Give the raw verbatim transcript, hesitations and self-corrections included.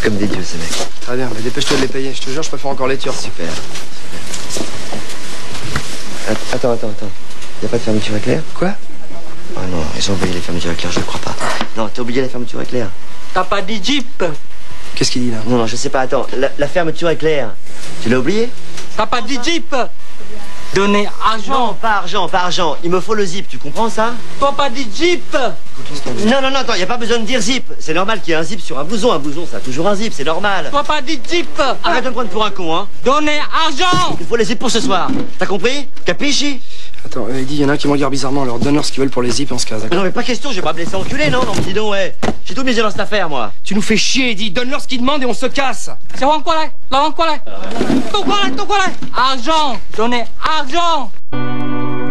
comme des dieux, ces mecs. Très bien, mais dépêche-toi de les payer. Je te jure, je préfère encore les Turcs. Super. Attends, attends, attends. Y a pas de fermeture éclair? Quoi? Oh non, ils ont oublié les fermetures éclair, je ne crois pas. Non, t'as oublié la fermeture éclair. T'as pas dit Jeep? Qu'est-ce qu'il dit là? Non, non, je sais pas, attends. La, la fermeture éclair, tu l'as oublié? T'as pas dit Jeep? Donner argent. Non, pas argent, pas argent. Il me faut le zip, tu comprends ça? T'as pas dit Jeep? Non, non, non, attends, y a pas besoin de dire zip. C'est normal qu'il y ait un zip sur un blouson. Un blouson, ça a toujours un zip, c'est normal. T'as pas dit Jeep? Arrête de me prendre pour un con, hein. Donner argent. Il faut les zips pour ce soir. T'as compris? Capisci? Attends, euh, il dit, il y en a un qui me regarde bizarrement, alors donne-leur ce qu'ils veulent pour les zips et on se casse, d'accord? Non, mais pas question, je vais pas me laisser enculer, non? Non, mais dis donc, ouais. J'ai tout misé dans cette affaire, moi. Tu nous fais chier, Eddie, donne-leur ce qu'ils demandent et on se casse. C'est quoi là? Là, quoi là? Tout quoi là? Tout quoi là? Argent. Donner argent.